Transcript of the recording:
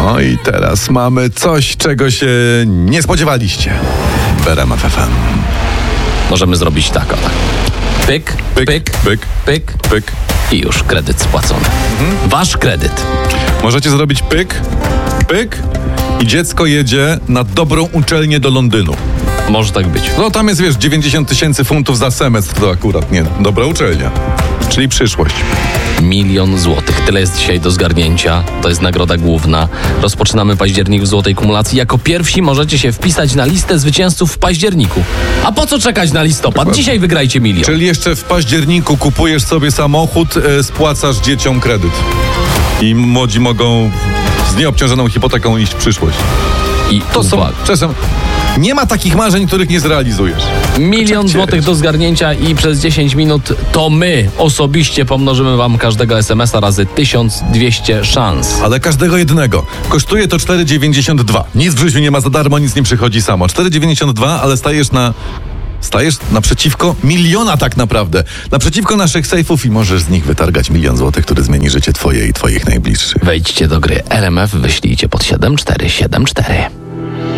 No i teraz mamy coś, czego się nie spodziewaliście. W RMF FM. Możemy zrobić tak, o tak. Pyk, pyk, pyk, pyk, pyk. i już kredyt spłacony. Wasz kredyt. Możecie zrobić pyk, pyk i dziecko jedzie na dobrą uczelnię do Londynu. Może tak być. No tam jest, wiesz, 90 000 funtów za semestr, to akurat nie dobra uczelnia. Czyli przyszłość. 1 000 000 złotych. Tyle jest dzisiaj do zgarnięcia. To jest nagroda główna. Rozpoczynamy październik w złotej kumulacji. Jako pierwsi możecie się wpisać na listę zwycięzców w październiku. A po co czekać na listopad? Dokładnie. Dzisiaj wygrajcie 1 000 000. Czyli jeszcze w październiku kupujesz sobie samochód, spłacasz dzieciom kredyt. I młodzi mogą z nieobciążoną hipoteką iść w przyszłość. I To są, uwaga. przepraszam, nie ma takich marzeń, których nie zrealizujesz. 1 000 000 złotych do zgarnięcia i przez 10 minut to my osobiście pomnożymy wam każdego SMS-a razy 1200 szans. Ale każdego jednego. Kosztuje to 4,92. Nic w życiu nie ma za darmo, nic nie przychodzi samo. 4,92, ale stajesz naprzeciwko miliona tak naprawdę. Naprzeciwko naszych sejfów i możesz z nich wytargać 1 000 000 złotych, który zmieni życie twoje i twoich najbliższych. Wejdźcie do gry RMF, wyślijcie pod 7474.